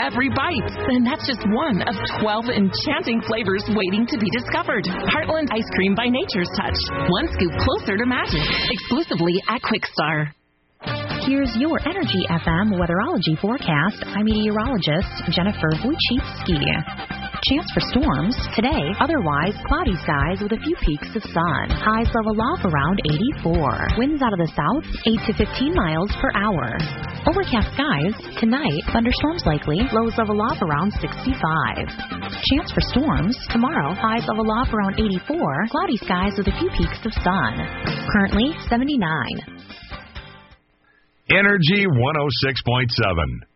every bite. And that's just one of 12 enchanting flavors waiting to be discovered. Heartland Ice Cream by Nature's Touch. One scoop closer to magic. Exclusively at Quick Star. Here's your Energy FM weatherology forecast. I'm meteorologist Jennifer Wojcicki. Chance for storms today, otherwise cloudy skies with a few peaks of sun. Highs level off around 84. Winds out of the south 8 to 15 miles per hour. Overcast skies tonight, thunderstorms likely. Lows level off around 65. Chance for storms tomorrow, highs level off around 84. Cloudy skies with a few peaks of sun. Currently 79. Energy 106.7.